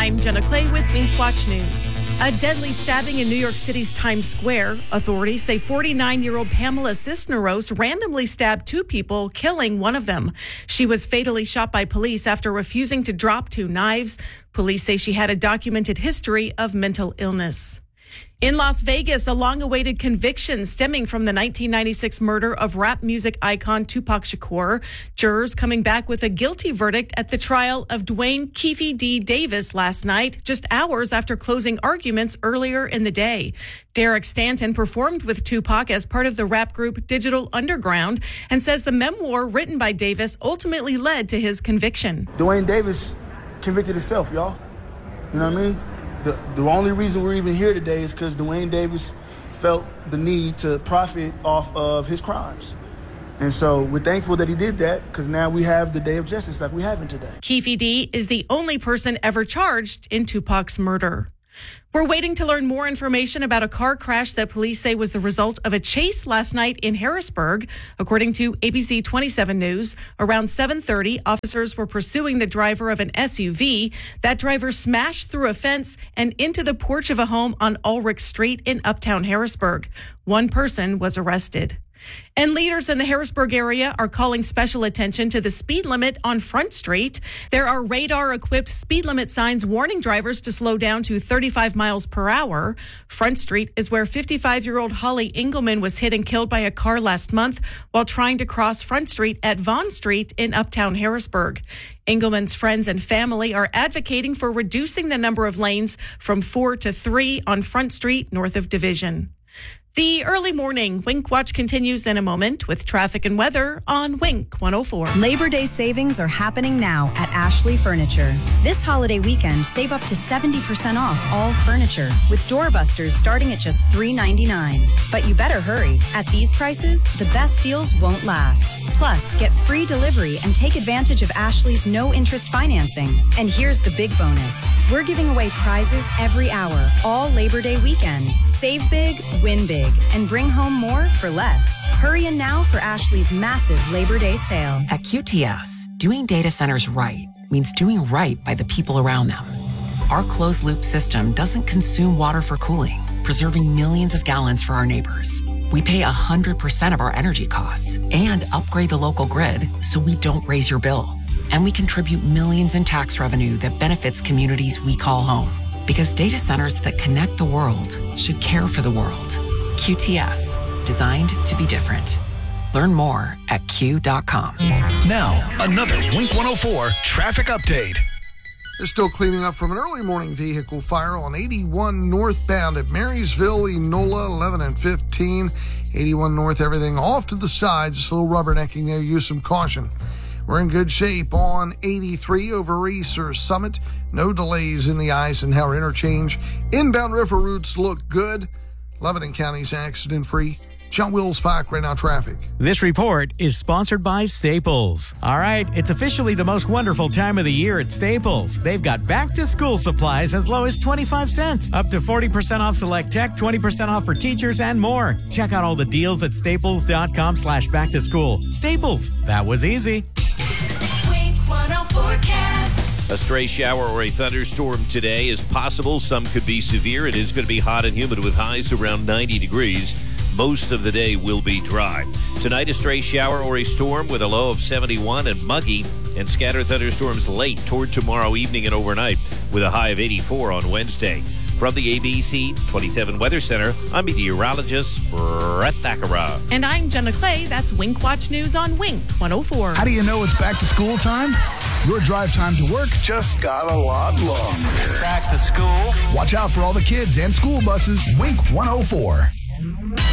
I'm Jenna Clay with Wink Watch News. A deadly stabbing in New York City's Times Square. Authorities say 49-year-old Pamela Cisneros randomly stabbed two people, killing one of them. She was fatally shot by police after refusing to drop two knives. Police say she had a documented history of mental illness. In Las Vegas, a long-awaited conviction stemming from the 1996 murder of rap music icon Tupac Shakur. Jurors coming back with a guilty verdict at the trial of Dwayne Keefe D. Davis last night, just hours after closing arguments earlier in the day. Derek Stanton performed with Tupac as part of the rap group Digital Underground and says the memoir written by Davis ultimately led to his conviction. Dwayne Davis convicted himself, y'all. You know what I mean? The only reason we're even here today is because Dwayne Davis felt the need to profit off of his crimes. And so we're thankful that he did that because now we have the day of justice like we haven't today. Keefe D is the only person ever charged in Tupac's murder. We're waiting to learn more information about a car crash that police say was the result of a chase last night in Harrisburg. According to ABC 27 News, around 7:30, officers were pursuing the driver of an SUV. That driver smashed through a fence and into the porch of a home on Ulrich Street in Uptown Harrisburg. One person was arrested. And leaders in the Harrisburg area are calling special attention to the speed limit on Front Street. There are radar-equipped speed limit signs warning drivers to slow down to 35 miles per hour. Front Street is where 55-year-old Holly Engelman was hit and killed by a car last month while trying to cross Front Street at Vaughn Street in Uptown Harrisburg. Engelman's friends and family are advocating for reducing the number of lanes from 4 to 3 on Front Street north of Division. The early morning Wink Watch continues in a moment with traffic and weather on Wink 104. Labor Day savings are happening now at Ashley Furniture. This holiday weekend, save up to 70% off all furniture with doorbusters starting at just $3.99. But you better hurry. At these prices, the best deals won't last. Plus, get free delivery and take advantage of Ashley's no-interest financing. And here's the big bonus. We're giving away prizes every hour, all Labor Day weekend. Save big, win big, and bring home more for less. Hurry in now for Ashley's massive Labor Day sale. At QTS, doing data centers right means doing right by the people around them. Our closed-loop system doesn't consume water for cooling, preserving millions of gallons for our neighbors. We pay 100% of our energy costs and upgrade the local grid so we don't raise your bill. And we contribute millions in tax revenue that benefits communities we call home. Because data centers that connect the world should care for the world. QTS, designed to be different. Learn more at Q.com. Now, another Wink 104 traffic update. They're still cleaning up from an early morning vehicle fire on 81 northbound at Marysville, Enola, 11 and 15. 81 north, everything off to the side, just a little rubbernecking there. Use some caution. We're in good shape on 83 over Easter Summit. No delays in the Eisenhower interchange. Inbound river routes look good. Lebanon County's accident-free. John Wills Park, right now traffic. This report is sponsored by Staples. All right, it's officially the most wonderful time of the year at Staples. They've got back-to-school supplies as low as 25 cents, up to 40% off select tech, 20% off for teachers, and more. Check out all the deals at staples.com/back-to-school. Staples, that was easy. Wink 104 forecast. A stray shower or a thunderstorm today is possible. Some could be severe. It is going to be hot and humid with highs around 90 degrees. Most of the day will be dry. Tonight, a stray shower or a storm with a low of 71 and muggy, and scattered thunderstorms late toward tomorrow evening and overnight with a high of 84 on Wednesday. From the ABC 27 Weather Center, I'm meteorologist Brett Thakara. And I'm Jenna Clay. That's Wink Watch News on Wink 104. How do you know it's back to school time? Your drive time to work just got a lot longer. Back to school. Watch out for all the kids and school buses. Wink 104.